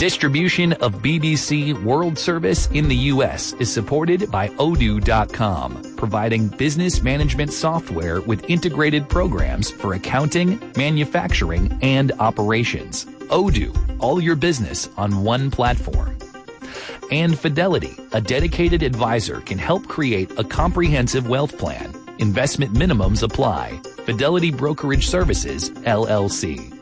Distribution of BBC World Service in the U.S. is supported by Odoo.com, providing business management software with integrated programs for accounting, manufacturing, and operations. Odoo, all your business on one platform. And Fidelity, a dedicated advisor, can help create a comprehensive wealth plan. Investment minimums apply. Fidelity Brokerage Services, LLC.